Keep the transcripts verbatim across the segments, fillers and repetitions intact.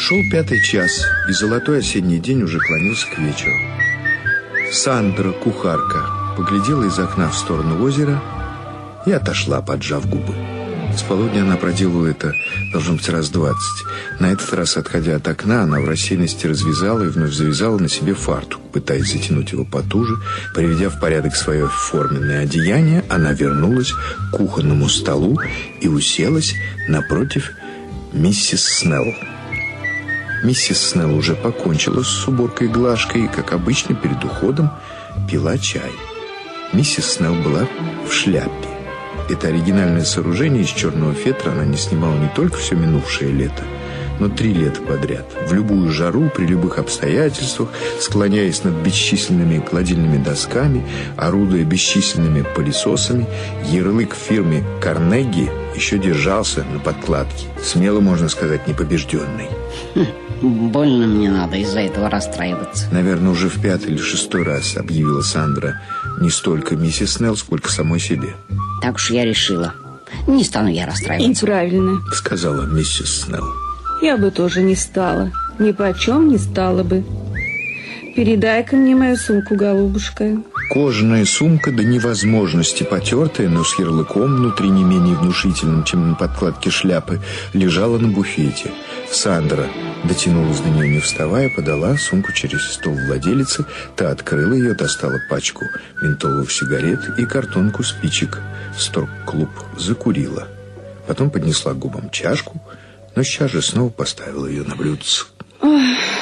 Шел пятый час, и золотой осенний день уже клонился к вечеру. Сандра, кухарка, поглядела из окна в сторону озера и отошла, поджав губы. С полудня она проделала это, должно быть, раз двадцать. На этот раз, отходя от окна, она в рассеянности развязала и вновь завязала на себе фартук, пытаясь затянуть его потуже. Приведя в порядок свое форменное одеяние, она вернулась к кухонному столу и уселась напротив миссис Снелл. Миссис Снелл уже покончила с уборкой и глажкой и, как обычно, перед уходом пила чай. Миссис Снелл была в шляпе. Это оригинальное сооружение из черного фетра она не снимала не только все минувшее лето, но три лета подряд. В любую жару, при любых обстоятельствах, склоняясь над бесчисленными кладильными досками, орудуя бесчисленными пылесосами, ярлык в фирме «Карнеги» еще держался на подкладке. Смело, можно сказать, непобежденный. Хм, больно мне надо из-за этого расстраиваться. Наверное, уже в пятый или шестой раз объявила Сандра не столько миссис Снелл, сколько самой себе. Так уж я решила. Не стану я расстраиваться. И правильно, сказала миссис Снелл. Я бы тоже не стала. Ни почем не стала бы. Передай-ка мне мою сумку, голубушка. Кожаная сумка до невозможности потертая, но с ярлыком внутри не менее внушительным, чем на подкладке шляпы, лежала на буфете. Сандра дотянулась до нее, не вставая, подала сумку через стол владелицы. Та открыла ее, достала пачку ментоловых сигарет и картонку спичек. Сторг-клуб закурила. Потом поднесла к губам чашку, но сейчас же снова поставила ее на блюдце. Ох,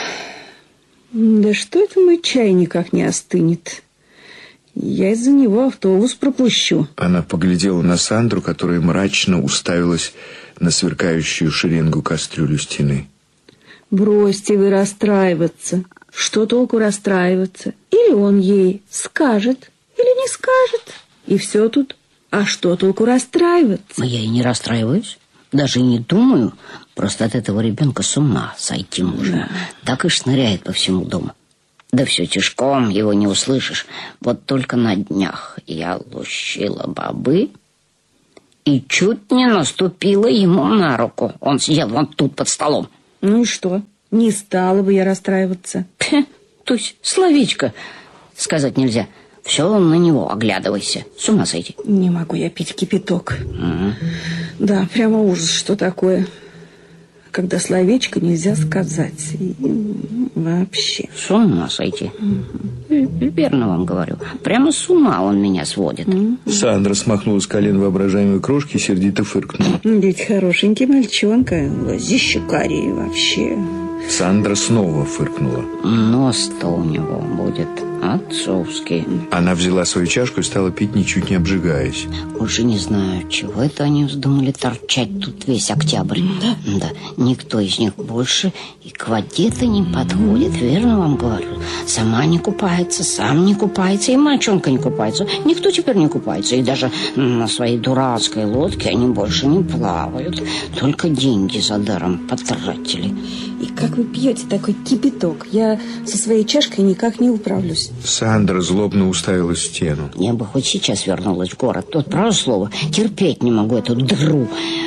да что это мой чай никак не остынет? Я из-за него автобус пропущу. Она поглядела на Сандру, которая мрачно уставилась на сверкающую шеренгу кастрюлю стены. Бросьте вы расстраиваться. Что толку расстраиваться? Или он ей скажет, или не скажет. И все тут. А что толку расстраиваться? Я и не расстраиваюсь. Даже и не думаю. Просто от этого ребенка с ума сойти можно. Да. Так и шныряет по всему дому. Да все тишком, его не услышишь. Вот только на днях я лущила бобы и чуть не наступила ему на руку. Он сидел вон тут под столом. Ну и что? Не стала бы я расстраиваться. Пе, то есть словечко сказать нельзя. Все на него оглядывайся. С ума сойти. Не могу я пить кипяток. Угу. Да, прямо ужас, что такое. Когда словечко нельзя сказать. И вообще. С ума сойти. Угу. Верно вам говорю. Прямо с ума он меня сводит. Угу. Сандра смахнула с колен воображаемой крошки и сердито фыркнула. Ведь хорошенький мальчонка. Глазище карие вообще. Сандра снова фыркнула. Нос-то у него будет отцовский. Она взяла свою чашку и стала пить, ничуть не обжигаясь. Уже не знаю, чего это они вздумали торчать тут весь октябрь. Да? Да. Никто из них больше и к воде-то не подходит, верно вам говорю. Сама не купается, сам не купается, и мальчонка не купается. Никто теперь не купается. И даже на своей дурацкой лодке они больше не плавают. Только деньги за даром потратили. И как вы пьете такой кипяток? Я со своей чашкой никак не управлюсь. Сандра злобно уставилась в стену. Я бы хоть сейчас вернулась в город. Тут, право слово, терпеть не могу эту дыру.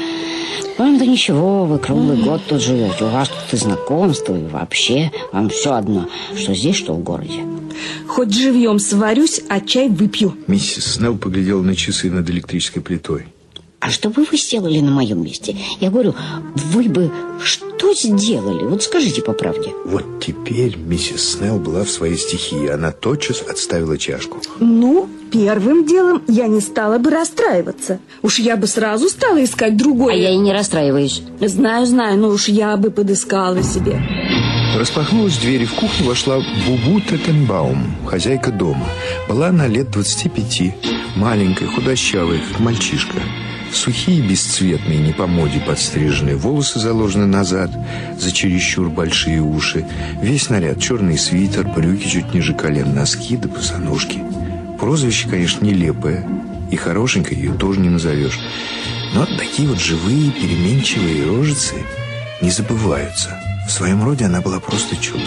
Вам да ничего, вы круглый год тут живете. У вас тут и знакомства, и вообще. Вам все одно, что здесь, что в городе. Хоть живьем сварюсь, а чай выпью. Миссис Снелл поглядела на часы над электрической плитой. А что бы вы сделали на моем месте? Я говорю, вы бы что сделали? Вот скажите по правде. Вот теперь миссис Снелл была в своей стихии. Она тотчас отставила чашку. Ну, первым делом я не стала бы расстраиваться. Уж я бы сразу стала искать другое. А я и не расстраиваюсь. Знаю, знаю, но уж я бы подыскала себе. Распахнулась дверь, и в кухню вошла Бубу Теттенбаум, хозяйка дома. Была она лет двадцати пяти, маленькая, худощавая, как мальчишка. Сухие, бесцветные, не по моде подстриженные волосы заложены назад, за чересчур большие уши. Весь наряд, черный свитер, брюки чуть ниже колен, носки да босоножки. Прозвище, конечно, нелепое, и хорошенькой ее тоже не назовешь. Но такие вот живые, переменчивые рожицы не забываются. В своем роде она была просто чудо.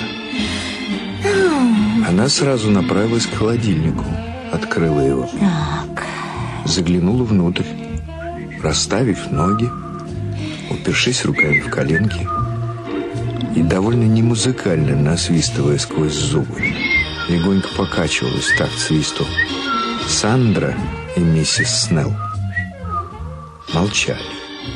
Она сразу направилась к холодильнику, открыла его, Так. заглянула внутрь. Расставив ноги, упершись руками в коленки, и довольно немузыкально насвистывая сквозь зубы. Легонько покачивалась в такт свисту. Сандра и миссис Снелл молчали.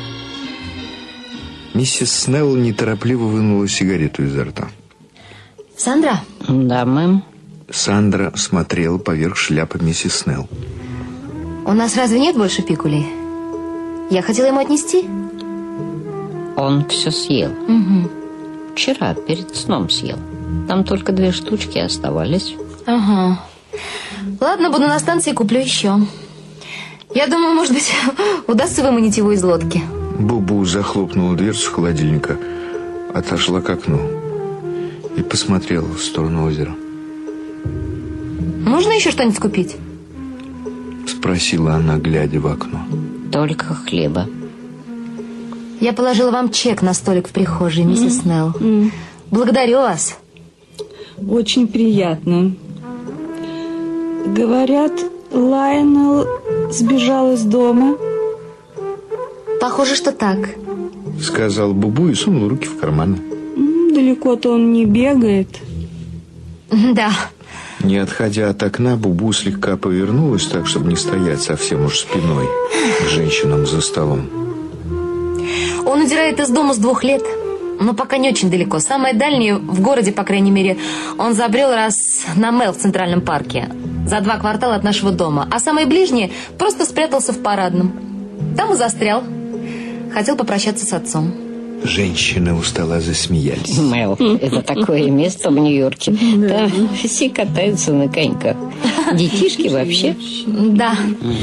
Миссис Снелл неторопливо вынула сигарету изо рта. Сандра? Да, мэм. Сандра смотрела поверх шляпы миссис Снелл. У нас разве нет больше пикулей? Я хотела ему отнести. Он все съел. Угу. Вчера перед сном съел. Там только две штучки оставались. Ага. Ладно, буду на станции, куплю еще. Я думаю, может быть, удастся выманить его из лодки. Бубу захлопнула дверцу холодильника, отошла к окну и посмотрела в сторону озера. Можно еще что-нибудь купить? Спросила она, глядя в окно. Только хлеба. Я положила вам чек на столик в прихожей, миссис mm. Снелл. Mm. Благодарю вас. Очень приятно. Говорят, Лайонел сбежал из дома. Похоже, что так. Сказал Бубу и сунул руки в карманы. Далеко-то он не бегает. Да. Не отходя от окна, Бубу слегка повернулась так, чтобы не стоять совсем уж спиной к женщинам за столом. Он удирает из дома с двух лет, но пока не очень далеко. Самое дальнее, в городе, по крайней мере, он забрел раз на Мэл в Центральном парке, за два квартала от нашего дома. А самое ближнее просто спрятался в Парадном. Там и застрял. Хотел попрощаться с отцом. Женщины у стола засмеялись. Мэл, это такое место в Нью-Йорке. Там все катаются на коньках. Детишки вообще? Да.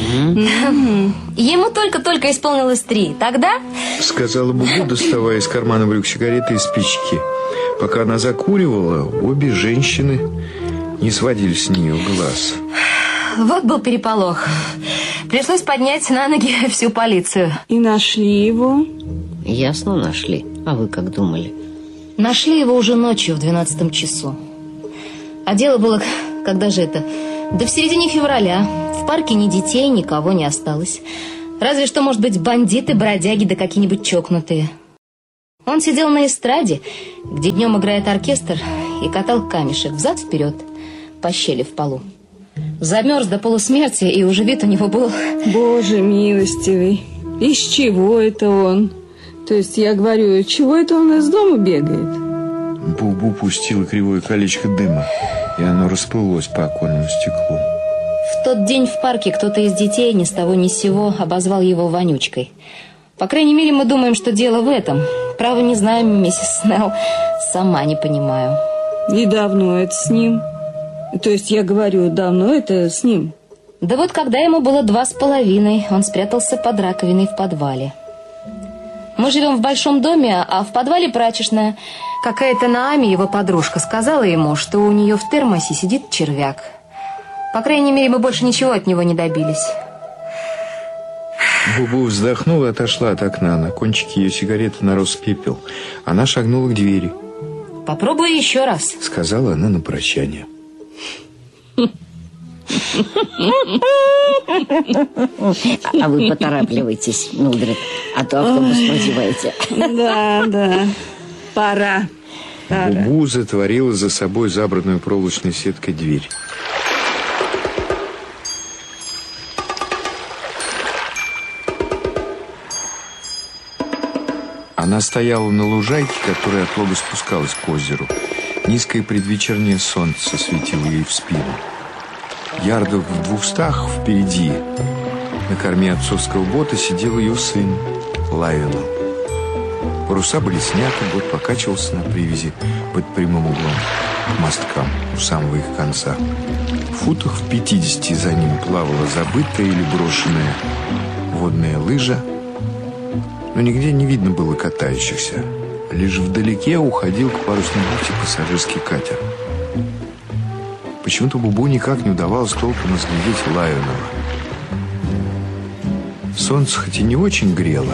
Ему только-только исполнилось три. Тогда... Сказала Бубу, доставая из кармана брюк сигареты и спички. Пока она закуривала, обе женщины не сводили с нее глаз. Вот был переполох. Пришлось поднять на ноги всю полицию. И нашли его? Ясно, нашли. А вы как думали? Нашли его уже ночью в двенадцатом часу. А дело было, когда же это? Да в середине февраля. В парке ни детей, никого не осталось. Разве что, может быть, бандиты, бродяги да какие-нибудь чокнутые. Он сидел на эстраде, где днем играет оркестр, и катал камешек взад-вперед по щели в полу. Замерз до полусмерти, и уже вид у него был... Боже милостивый, из чего это он? То есть, я говорю, чего это он из дома бегает? Бубу пустила кривое колечко дыма, и оно расплылось по оконному стеклу. В тот день в парке кто-то из детей ни с того ни с сего обозвал его вонючкой. По крайней мере, мы думаем, что дело в этом. Право не знаем, миссис Снелл, сама не понимаю. И давно это с ним? То есть, я говорю, давно это с ним? Да вот когда ему было два с половиной, он спрятался под раковиной в подвале. Мы живем в большом доме, а в подвале прачечная. Какая-то Наами, его подружка, сказала ему, что у нее в термосе сидит червяк. По крайней мере, мы больше ничего от него не добились. Бубу вздохнула и отошла от окна. На кончике ее сигареты нарос пепел. Она шагнула к двери. «Попробуй еще раз», — сказала она на прощание. А вы поторапливайтесь, Милдред, а то автобус прозеваете. Да, да, пора. Бубу затворила за собой забранную проволочной сеткой дверь. Она стояла на лужайке, которая от лога спускалась к озеру. Низкое предвечернее солнце светило ей в спину. Ярдов в двухстах впереди, на корме отцовского бота, сидел ее сын Лайонел. Паруса были сняты, бот покачивался на привязи под прямым углом к мосткам у самого их конца. В футах в пятидесяти за ним плавала забытая или брошенная водная лыжа, но нигде не видно было катающихся. Лишь вдалеке уходил к парусной бухте пассажирский катер. Почему-то Бубу никак не удавалось толком разглядеть Лайонела. Солнце хоть и не очень грело,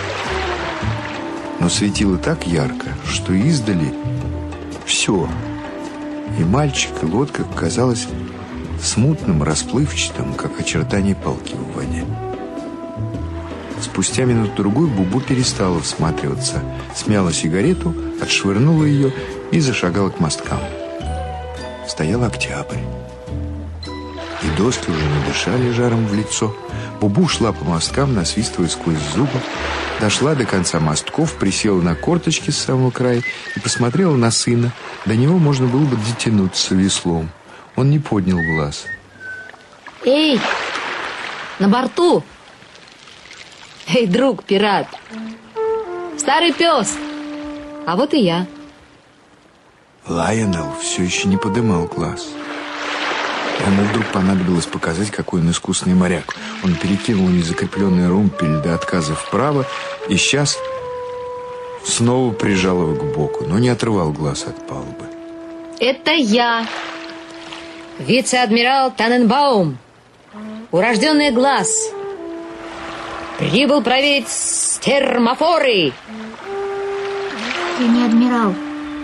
но светило так ярко, что издали все, и мальчик, и лодка, казалось смутным, расплывчатым, как очертания палки в воде. Спустя минуту-другую Бубу перестала всматриваться, смяла сигарету, отшвырнула ее и зашагала к мосткам. Стоял октябрь, и доски уже не дышали жаром в лицо. Бубу шла по мосткам, насвистывая сквозь зубы, дошла до конца мостков, присела на корточки с самого края и посмотрела на сына. До него можно было бы дотянуться веслом. Он не поднял глаз. Эй, на борту! Эй, друг, пират! Старый пес! А вот и я. Лайонел все еще не подымал глаз. Ему вдруг понадобилось показать, какой он искусный моряк. Он перекинул незакрепленный румпель до отказа вправо и сейчас снова прижал его к боку, но не отрывал глаз от палубы. Это я, вице-адмирал Таненбаум, урожденный глаз. Прибыл проверить термофоры. Ты не адмирал.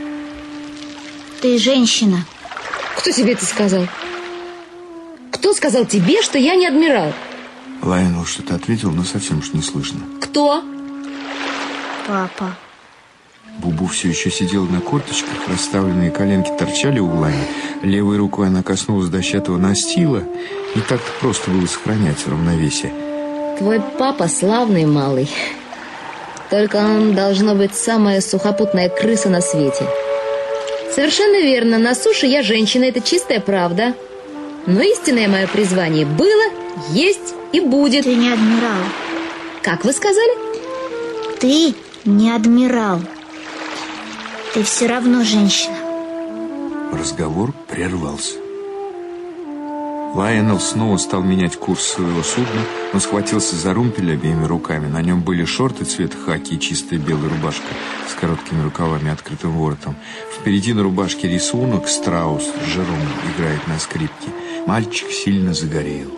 Ты женщина. Кто тебе это сказал? Кто сказал тебе, что я не адмирал? Лайонел что-то ответил, но совсем уж не слышно. Кто? Папа. Бубу все еще сидела на корточках, расставленные коленки торчали углами. Левой рукой она коснулась дощатого настила. Не так-то просто было сохранять равновесие. Твой папа славный малый. Только он, должно быть, самая сухопутная крыса на свете. Совершенно верно, на суше я женщина, это чистая правда. Но истинное мое призвание было, есть и будет. Ты не адмирал. Как вы сказали? Ты не адмирал. Ты все равно женщина. Разговор прервался. Лайонел снова стал менять курс своего судна. Он схватился за румпель обеими руками. На нем были шорты цвета хаки и чистая белая рубашка с короткими рукавами и открытым воротом. Впереди на рубашке рисунок страус с Жером играет на скрипке. Мальчик сильно загорел.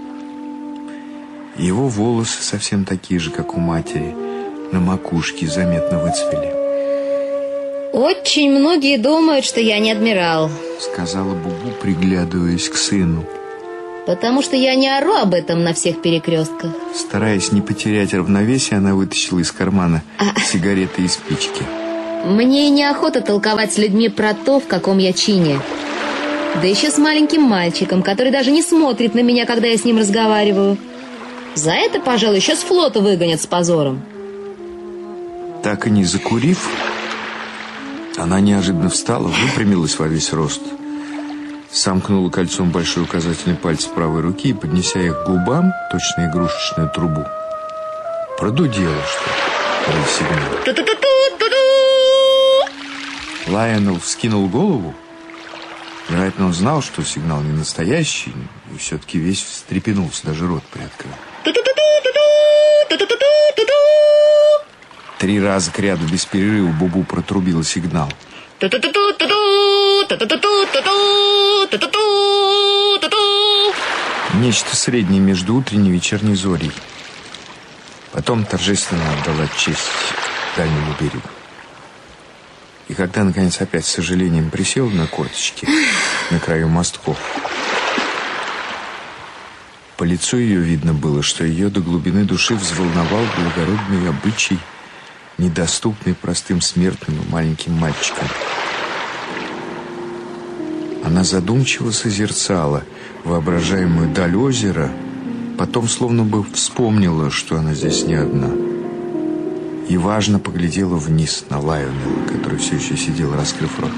Его волосы совсем такие же, как у матери. На макушке заметно выцвели. Очень многие думают, что я не адмирал, сказала Бубу, приглядываясь к сыну. Потому что я не ору об этом на всех перекрестках. Стараясь не потерять равновесие, она вытащила из кармана а... сигареты и спички. Мне неохота толковать с людьми про то, в каком я чине. Да еще с маленьким мальчиком, который даже не смотрит на меня, когда я с ним разговариваю. За это, пожалуй, еще с флота выгонят с позором. Так и не закурив, она неожиданно встала, выпрямилась во весь рост, сомкнула кольцом большой указательный палец правой руки и, поднеся их к губам, точно игрушечную трубу, продудела что-то. Лайонел вскинул голову. Вероятно, он знал, что сигнал не настоящий, и все-таки весь встрепенулся, даже рот приоткрыл. Три раза к ряду без перерыва Бубу протрубила сигнал. Нечто среднее между утренней и вечерней зорей. Потом торжественно отдала честь дальнему берегу. И когда, наконец, опять с сожалением присела на корточки на краю мостков, по лицу ее видно было, что ее до глубины души взволновал благородный обычай, недоступный простым смертным и маленьким мальчикам. Она задумчиво созерцала воображаемую даль озера, потом словно бы вспомнила, что она здесь не одна, и важно поглядела вниз на Лайонела, который все еще сидел, раскрыв рот.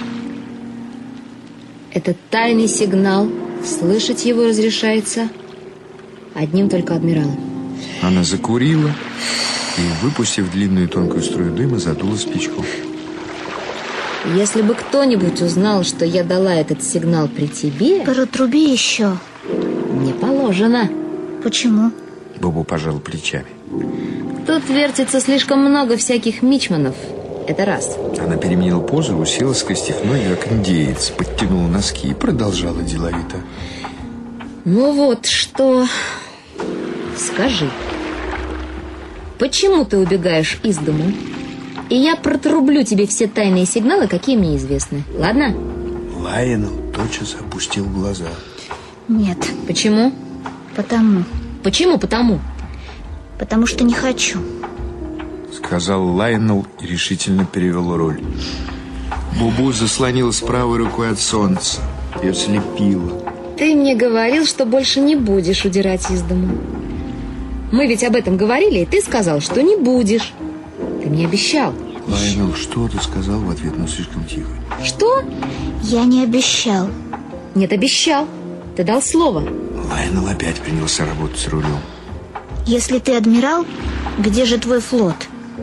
Это тайный сигнал. Слышать его разрешается одним только адмиралом. Она закурила и, выпустив длинную тонкую струю дыма, задула спичку. Если бы кто-нибудь узнал, что я дала этот сигнал при тебе... Протруби еще. Не положено. Почему? Бубу пожал плечами. Тут вертится слишком много всяких мичманов. Это раз. Она переменила позу, уселась, скрестив ноги, как индеец, подтянула носки и продолжала деловито. Ну вот что... Скажи, почему ты убегаешь из дому? И я протрублю тебе все тайные сигналы, какие мне известны. Ладно? Лайонел тотчас опустил глаза. Нет. Почему? Потому. Почему потому? Потому что не хочу. Сказал Лайонел и решительно перевел руль. Бубу заслонилась правой рукой от солнца. Ее слепило. Ты мне говорил, что больше не будешь удирать из дому. Мы ведь об этом говорили, и ты сказал, что не будешь. Ты мне обещал. Лайонел что-то сказал в ответ, но слишком тихо. Что? Я не обещал. Нет, обещал. Ты дал слово. Лайонел опять принялся работать с рулем. Если ты адмирал, где же твой флот?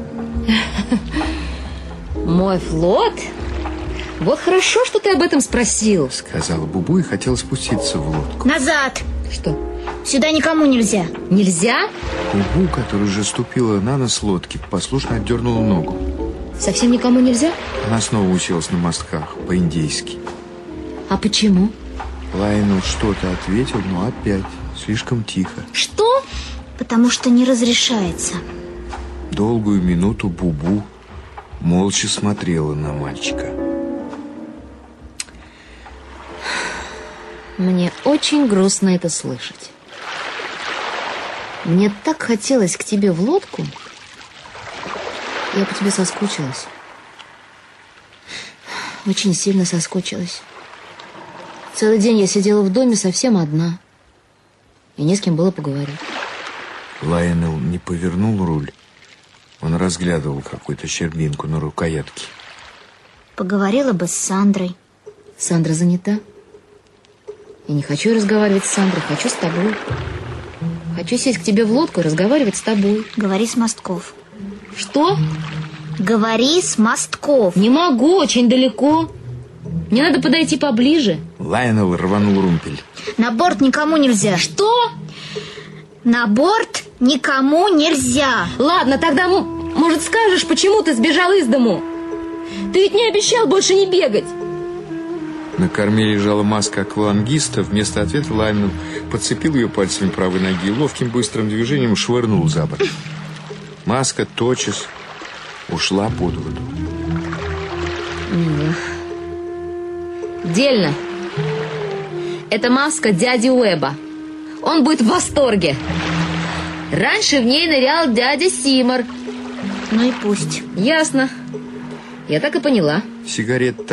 Мой флот? Вот хорошо, что ты об этом спросил. Сказала Бубу и хотела спуститься в лодку. Назад! Что? Сюда никому нельзя. Нельзя? Бубу, которая уже ступила на нос лодки, послушно отдернула ногу. Совсем никому нельзя? Она снова уселась на мостках, по-индейски. А почему? Лайонел что-то ответил, но опять слишком тихо. Что? Потому что не разрешается. Долгую минуту Бубу молча смотрела на мальчика. Мне очень грустно это слышать. Мне так хотелось к тебе в лодку. Я по тебе соскучилась. Очень сильно соскучилась. Целый день я сидела в доме совсем одна. И не с кем было поговорить. Лайонел не повернул руль. Он разглядывал какую-то щербинку на рукоятке. Поговорила бы с Сандрой. Сандра занята. Я не хочу разговаривать с Сандрой, хочу с тобой. Хочу сесть к тебе в лодку и разговаривать с тобой. Говори с мостков. Что? Говори с мостков. Не могу, очень далеко. Мне надо подойти поближе. Лайонел рванул румпель. На борт никому нельзя. Что? На борт никому нельзя. Ладно, тогда, может, скажешь, почему ты сбежал из дому? Ты ведь не обещал больше не бегать. На корме лежала маска аквалангиста. Вместо ответа Лайонел подцепил ее пальцами правой ноги и ловким быстрым движением швырнул за борт. Маска тотчас ушла под воду. Дельно. Это маска дяди Уэба. Он будет в восторге. Раньше в ней нырял дядя Симор. Ну и пусть. Ясно. Я так и поняла. Сигарет